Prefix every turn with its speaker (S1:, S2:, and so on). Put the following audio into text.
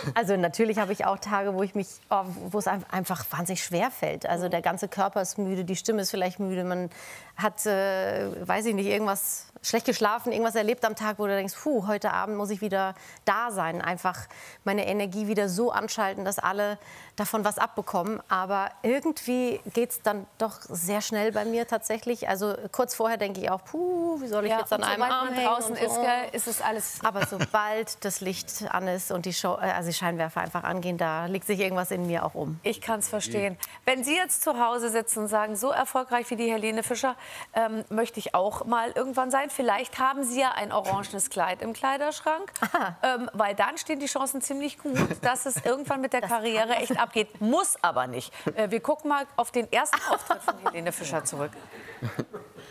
S1: Also natürlich habe ich auch Tage, wo wo es einfach wahnsinnig schwer fällt. Also der ganze Körper ist müde, die Stimme ist vielleicht müde, man hat, weiß ich nicht, irgendwas schlecht geschlafen, irgendwas erlebt am Tag, wo du denkst, puh, heute Abend muss ich wieder da sein, einfach meine Energie wieder so anschalten, dass alle davon was abbekommen. Aber irgendwie geht es dann doch sehr schnell bei mir tatsächlich. Also kurz vorher denke ich auch, puh, wie soll ich jetzt an einem Arm hängen?
S2: Draußen ist, gell, ist es alles.
S1: Aber sobald das Licht an ist und die Scheinwerfer einfach angehen, da legt sich irgendwas in mir auch um.
S2: Ich kann es verstehen. Wenn Sie jetzt zu Hause sitzen und sagen, so erfolgreich wie die Helene Fischer möchte ich auch mal irgendwann sein. Vielleicht haben Sie ja ein orangenes Kleid im Kleiderschrank, weil dann stehen die Chancen ziemlich gut, dass es irgendwann mit der Karriere echt abgeht. Muss aber nicht. Wir gucken mal auf den ersten Auftritt von Helene Fischer zurück.